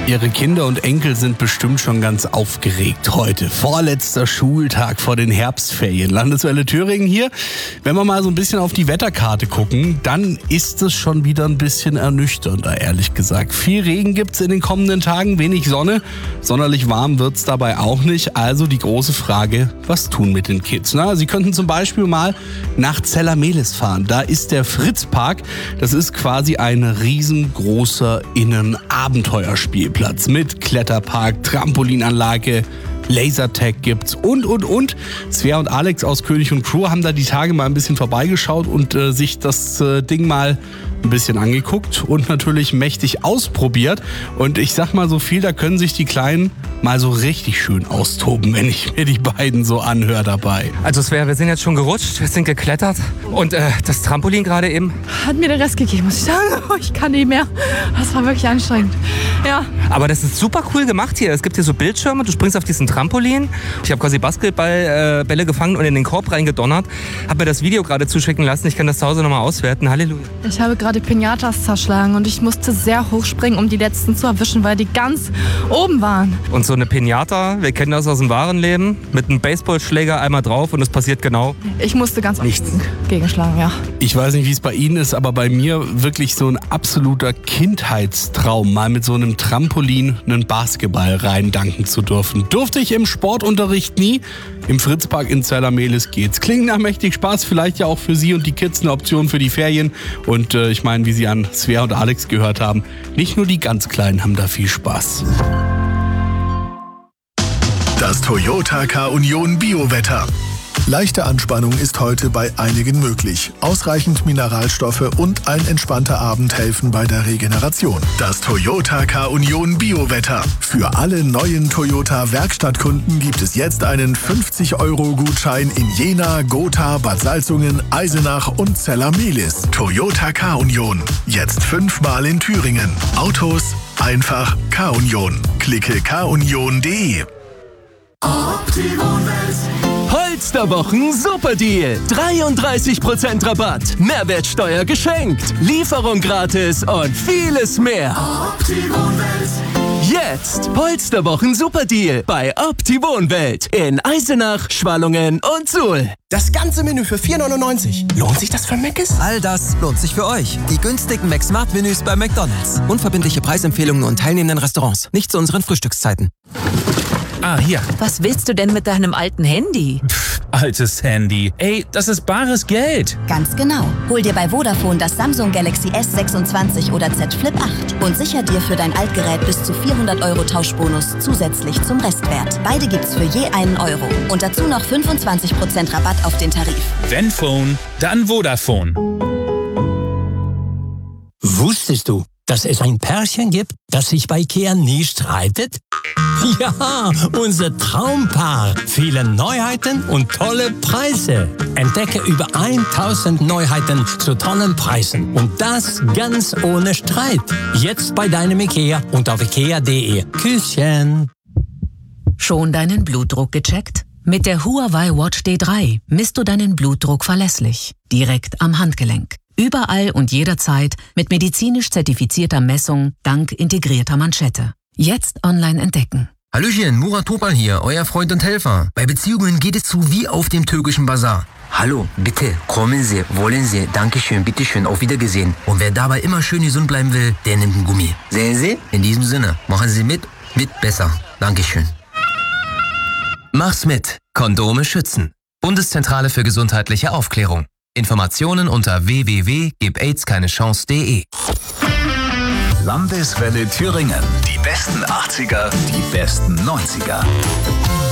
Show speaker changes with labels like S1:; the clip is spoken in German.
S1: Ihre Kinder und Enkel sind bestimmt schon ganz aufgeregt heute. Vorletzter Schultag vor den Herbstferien. Landeswelle Thüringen hier. Wenn wir mal so ein bisschen auf die Wetterkarte gucken, dann ist es schon wieder ein bisschen ernüchternder, ehrlich gesagt. Viel Regen gibt's in den kommenden Tagen, wenig Sonne. Sonderlich warm wird's dabei auch nicht. Also die große Frage, was tun mit den Kids? Na, Sie könnten zum Beispiel mal nach Zellermehlis fahren. Da ist der Fritzpark. Das ist quasi ein riesengroßer Innenabenteuerspielplatz mit Kletterpark, Trampolinanlage, Lasertag gibt's und. Svea und Alex aus König und Crew haben da die Tage mal ein bisschen vorbeigeschaut und sich das Ding mal ein bisschen angeguckt und natürlich mächtig ausprobiert. Und ich sag mal so viel, da können sich die Kleinen mal so richtig schön austoben, wenn ich mir die beiden so anhöre dabei.
S2: Also Svea, wir sind jetzt schon gerutscht, wir sind geklettert und das Trampolin gerade eben
S3: hat mir den Rest gegeben, muss ich sagen. Ich kann nicht mehr. Das war wirklich anstrengend. Ja.
S2: Aber das ist super cool gemacht hier. Es gibt hier so Bildschirme, du springst auf diesen Trampolin. Ich habe quasi Basketballbälle gefangen und in den Korb reingedonnert. Habe mir das Video gerade zuschicken lassen. Ich kann das zu Hause nochmal auswerten. Halleluja.
S3: Ich habe gerade Pinatas zerschlagen und ich musste sehr hoch springen, um die letzten zu erwischen, weil die ganz oben waren.
S2: Und so eine Pinata, wir kennen das aus dem wahren Leben, mit einem Baseballschläger einmal drauf und es passiert genau
S3: Ich musste ganz
S2: nichts
S3: gegenschlagen, ja.
S1: Ich weiß nicht, wie es bei Ihnen ist, aber bei mir wirklich so ein absoluter Kindheitstraum, mal mit so einem Trampolin einen Basketball reindanken zu dürfen. Durfte ich im Sportunterricht nie. Im Fritzpark in Zellermehlis geht's. Klingt nach mächtig Spaß, vielleicht ja auch für Sie und die Kids eine Option für die Ferien. Und ich meine, wie Sie an Svea und Alex gehört haben, nicht nur die ganz Kleinen haben da viel Spaß.
S4: Das Toyota K-Union Biowetter. Leichte Anspannung ist heute bei einigen möglich. Ausreichend Mineralstoffe und ein entspannter Abend helfen bei der Regeneration. Das Toyota K-Union Biowetter. Für alle neuen Toyota Werkstattkunden gibt es jetzt einen 50-Euro-Gutschein in Jena, Gotha, Bad Salzungen, Eisenach und Zellermehlis. Toyota K-Union. Jetzt 5-mal in Thüringen. Autos einfach K-Union. Klicke kunion.de.
S5: Holsterwochen Superdeal. 33% Rabatt, Mehrwertsteuer geschenkt, Lieferung gratis und vieles mehr. Jetzt Holsterwochen Superdeal bei Opti-Wohnwelt in Eisenach, Schwallungen und Suhl.
S6: Das ganze Menü für 4,99. Lohnt sich das für Mc's?
S7: All das lohnt sich für euch. Die günstigen McSmart-Menüs bei McDonald's. Unverbindliche Preisempfehlungen und teilnehmenden Restaurants. Nicht zu unseren Frühstückszeiten.
S8: Ah, hier.
S9: Was willst du denn mit deinem alten Handy?
S8: Altes Handy. Ey, das ist bares Geld.
S10: Ganz genau. Hol dir bei Vodafone das Samsung Galaxy S26 oder Z Flip 8 und sicher dir für dein Altgerät bis zu 400 Euro Tauschbonus zusätzlich zum Restwert. Beide gibt's für je einen Euro. Und dazu noch 25% Rabatt auf den Tarif.
S8: Wenn Phone, dann Vodafone.
S11: Wusstest du, dass es ein Pärchen gibt, das sich bei IKEA nie streitet? Ja, unser Traumpaar. Viele Neuheiten und tolle Preise. Entdecke über 1000 Neuheiten zu tollen Preisen. Und das ganz ohne Streit. Jetzt bei deinem IKEA und auf ikea.de. Küsschen.
S9: Schon deinen Blutdruck gecheckt? Mit der Huawei Watch D3 misst du deinen Blutdruck verlässlich. Direkt am Handgelenk. Überall und jederzeit mit medizinisch zertifizierter Messung dank integrierter Manschette. Jetzt online entdecken.
S12: Hallöchen, Murat Topal hier, euer Freund und Helfer. Bei Beziehungen geht es zu wie auf dem türkischen Bazar. Hallo, bitte, kommen Sie, wollen Sie, Dankeschön, bitteschön, auf Wiedergesehen. Und wer dabei immer schön gesund bleiben will, der nimmt einen Gummi. Sehen Sie? In diesem Sinne, machen Sie mit besser. Dankeschön.
S13: Mach's mit. Kondome schützen. Bundeszentrale für gesundheitliche Aufklärung. Informationen unter www.gibaids-keine-chance.de.
S14: Landeswelle Thüringen. Die besten 80er, die besten 90er.